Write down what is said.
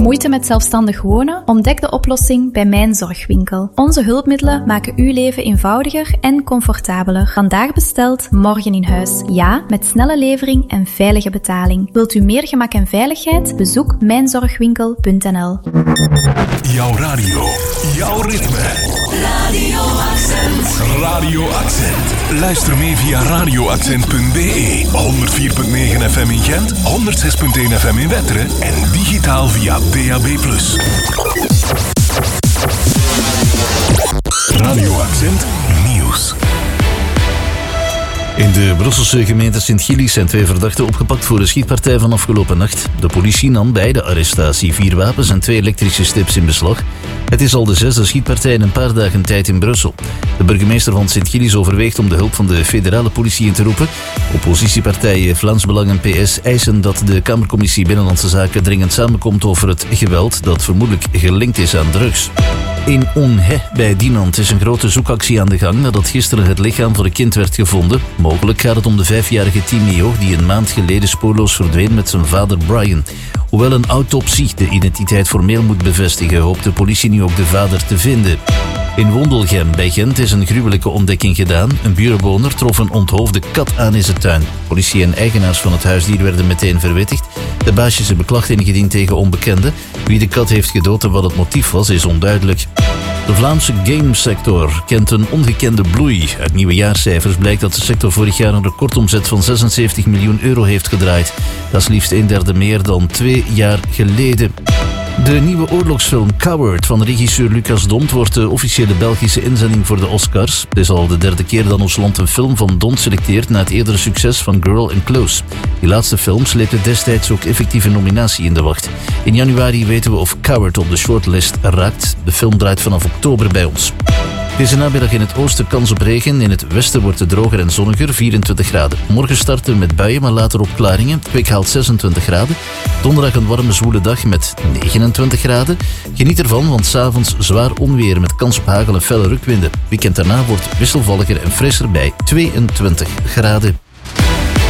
Moeite met zelfstandig wonen? Ontdek de oplossing bij Mijn Zorgwinkel. Onze hulpmiddelen maken uw leven eenvoudiger en comfortabeler. Vandaag besteld, morgen in huis. Ja, met snelle levering en veilige betaling. Wilt u meer gemak en veiligheid? Bezoek mijnzorgwinkel.nl. Jouw radio, jouw ritme. Radio Accent. Radio Accent. Luister mee via radioaccent.be. 104.9 FM in Gent, 106.1 FM in Wetteren en digitaal via DAB+. Radio Accent Nieuws. In de Brusselse gemeente Sint-Gillis zijn 2 verdachten opgepakt voor de schietpartij van afgelopen nacht. De politie nam bij de arrestatie 4 wapens en 2 elektrische stips in beslag. Het is al de 6e schietpartij in een paar dagen tijd in Brussel. De burgemeester van Sint-Gillis overweegt om de hulp van de federale politie in te roepen. Oppositiepartijen Vlaams Belang en PS eisen dat de Kamercommissie Binnenlandse Zaken dringend samenkomt over het geweld dat vermoedelijk gelinkt is aan drugs. In Onhe bij Dinant is een grote zoekactie aan de gang nadat gisteren het lichaam van een kind werd gevonden. Mogelijk gaat het om de 5-jarige Timeo die een maand geleden spoorloos verdween met zijn vader Brian. Hoewel een autopsie de identiteit formeel moet bevestigen, hoopt de politie nu ook de vader te vinden. In Wondelgem bij Gent is een gruwelijke ontdekking gedaan. Een buurtbewoner trof een onthoofde kat aan in zijn tuin. Politie en eigenaars van het huisdier werden meteen verwittigd. De baasjes hebben klacht ingediend tegen onbekenden. Wie de kat heeft gedood en wat het motief was, is onduidelijk. De Vlaamse gamesector kent een ongekende bloei. Uit nieuwe jaarcijfers blijkt dat de sector vorig jaar een recordomzet van 76 miljoen euro heeft gedraaid. Dat is liefst 1/3 meer dan 2 jaar geleden. De nieuwe oorlogsfilm Coward van regisseur Lucas Dont wordt de officiële Belgische inzending voor de Oscars. Het is al de 3e keer dat ons land een film van Dont selecteert na het eerdere succes van Girl and Close. Die laatste film sleepte destijds ook effectieve nominatie in de wacht. In januari weten we of Coward op de shortlist raakt. De film draait vanaf oktober bij ons. Deze namiddag in het oosten kans op regen. In het westen wordt het droger en zonniger, 24 graden. Morgen starten we met buien, maar later opklaringen. Kwik haalt 26 graden. Donderdag een warme zwoele dag met 29 graden. Geniet ervan, want 's avonds zwaar onweer met kans op hagel en felle rukwinden. Weekend daarna wordt wisselvalliger en frisser bij 22 graden.